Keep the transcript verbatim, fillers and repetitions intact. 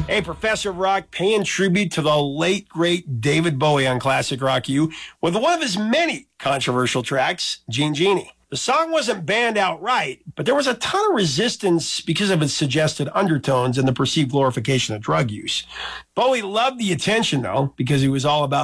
Hey, Professor Rock paying tribute to the late, great David Bowie on Classic Rock U with one of his many controversial tracks, Jean Genie. The song wasn't banned outright, but there was a ton of resistance because of its suggested undertones and the perceived glorification of drug use. Bowie loved the attention, though, because he was all about